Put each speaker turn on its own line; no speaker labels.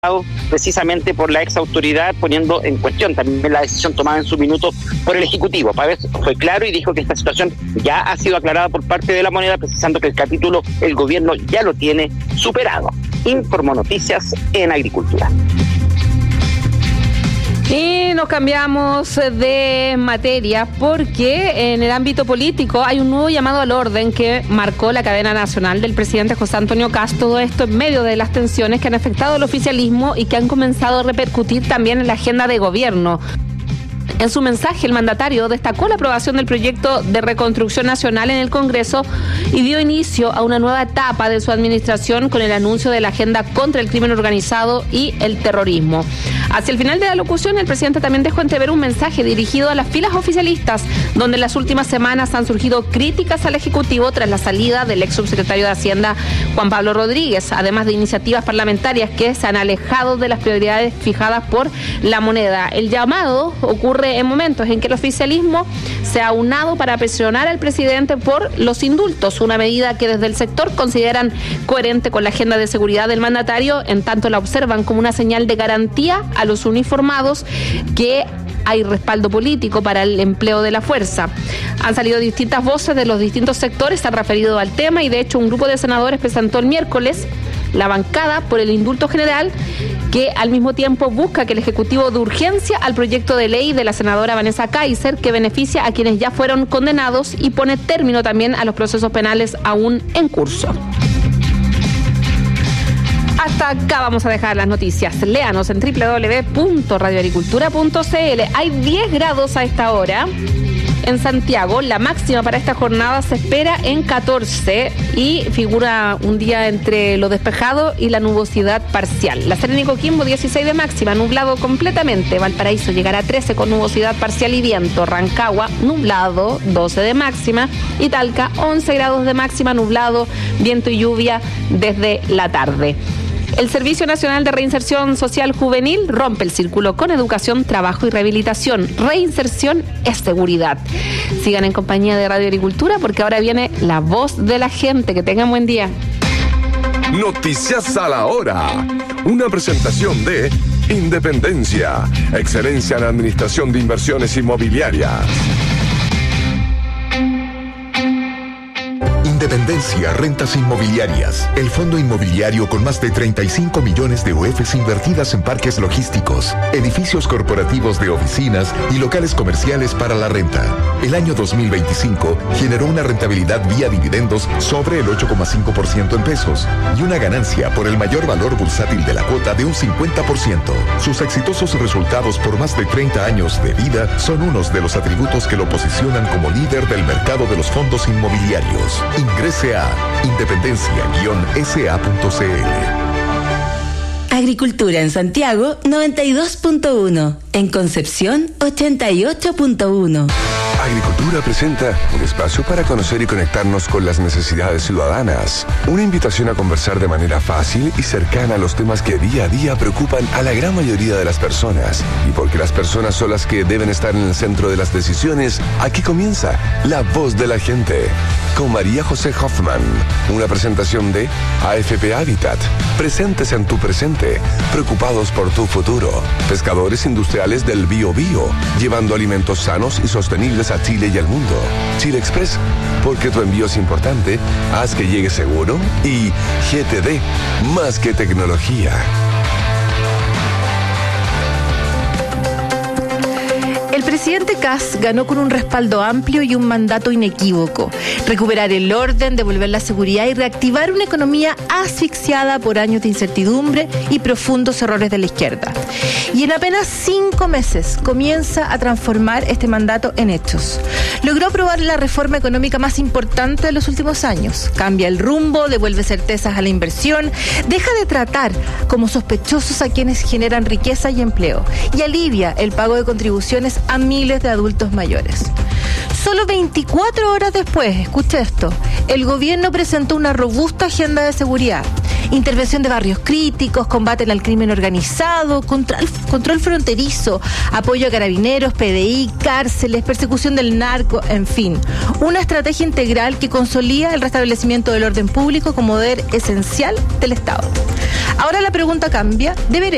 precisamente por la ex autoridad, poniendo en cuestión también la decisión tomada en su minuto por el Ejecutivo. Pavés fue claro y dijo que esta situación ya ha sido aclarada por parte de La Moneda, precisando que el capítulo el gobierno ya lo tiene superado. Informó Noticias en Agricultura.
Y nos cambiamos de materia porque en el ámbito político hay un nuevo llamado al orden que marcó la cadena nacional del presidente José Antonio Kast. Todo esto en medio de las tensiones que han afectado al oficialismo y que han comenzado a repercutir también en la agenda de gobierno. En su mensaje, el mandatario destacó la aprobación del proyecto de reconstrucción nacional en el Congreso y dio inicio a una nueva etapa de su administración con el anuncio de la agenda contra el crimen organizado y el terrorismo. Hacia el final de la locución, el presidente también dejó entrever un mensaje dirigido a las filas oficialistas, donde en las últimas semanas han surgido críticas al Ejecutivo tras la salida del ex subsecretario de Hacienda, Juan Pablo Rodríguez, además de iniciativas parlamentarias que se han alejado de las prioridades fijadas por La Moneda. El llamado ocurre en momentos en que el oficialismo se ha unado para presionar al presidente por los indultos, una medida que desde el sector consideran coherente con la agenda de seguridad del mandatario, en tanto la observan como una señal de garantía a los uniformados que hay respaldo político para el empleo de la fuerza. Han salido distintas voces de los distintos sectores, se han referido al tema y de hecho un grupo de senadores presentó el miércoles la bancada por el indulto general, que al mismo tiempo busca que el Ejecutivo dé urgencia al proyecto de ley de la senadora Vanessa Kaiser, que beneficia a quienes ya fueron condenados y pone término también a los procesos penales aún en curso. Hasta acá vamos a dejar las noticias. Léanos en www.radioagricultura.cl. Hay 10 grados a esta hora en Santiago. La máxima para esta jornada se espera en 14 y figura un día entre lo despejado y la nubosidad parcial. La Serena y Coquimbo 16 de máxima, nublado completamente. Valparaíso llegará a 13 con nubosidad parcial y viento. Rancagua nublado 12 de máxima y Talca 11 grados de máxima, nublado, viento y lluvia desde la tarde. El Servicio Nacional de Reinserción Social Juvenil rompe el círculo con educación, trabajo y rehabilitación. Reinserción es seguridad. Sigan en compañía de Radio Agricultura porque ahora viene la voz de la gente. Que tengan buen día.
Noticias a la hora. Una presentación de Independencia. Excelencia en Administración de Inversiones Inmobiliarias. Independencia Rentas Inmobiliarias, el fondo inmobiliario con más de 35 millones de UFs invertidas en parques logísticos, edificios corporativos de oficinas y locales comerciales para la renta. El año 2025 generó una rentabilidad vía dividendos sobre el 8,5% en pesos y una ganancia por el mayor valor bursátil de la cuota de un 50%. Sus exitosos resultados por más de 30 años de vida son unos de los atributos que lo posicionan como líder del mercado de los fondos inmobiliarios. Ingrese a independencia-sa.cl.
Agricultura en Santiago 92.1, en Concepción 88.1.
Agricultura presenta un espacio para conocer y conectarnos con las necesidades ciudadanas. Una invitación a conversar de manera fácil y cercana a los temas que día a día preocupan a la gran mayoría de las personas. Y porque las personas son las que deben estar en el centro de las decisiones, aquí comienza La Voz de la Gente, con María José Hoffman. Una presentación de AFP Habitat. Presentes en tu presente, preocupados por tu futuro. Pescadores industriales del Bio Bio, llevando alimentos sanos y sostenibles a Chile y al mundo. Chile Express, porque tu envío es importante, haz que llegue seguro. Y GTD, más que tecnología.
El presidente Kast ganó con un respaldo amplio y un mandato inequívoco: recuperar el orden, devolver la seguridad y reactivar una economía asfixiada por años de incertidumbre y profundos errores de la izquierda. Y en apenas 5 meses comienza a transformar este mandato en hechos. Logró aprobar la reforma económica más importante de los últimos años. Cambia el rumbo, devuelve certezas a la inversión, deja de tratar como sospechosos a quienes generan riqueza y empleo y alivia el pago de contribuciones a miles de adultos mayores. Solo 24 horas después, escuche esto, el gobierno presentó una robusta agenda de seguridad. Intervención de barrios críticos, combate al crimen organizado, control fronterizo, apoyo a carabineros, PDI, cárceles, persecución del narco, en fin. Una estrategia integral que consolida el restablecimiento del orden público como deber esencial del Estado. Ahora la pregunta cambia, ¿deberé